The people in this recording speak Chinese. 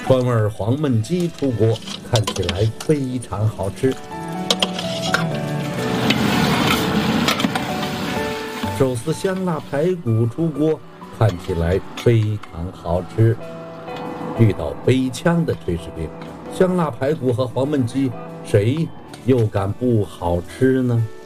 川味黄焖鸡出锅，看起来非常好吃。手撕香辣排骨出锅，看起来非常好吃。遇到背腔的炊事兵，香辣排骨和黄焖鸡，谁又敢不好吃呢？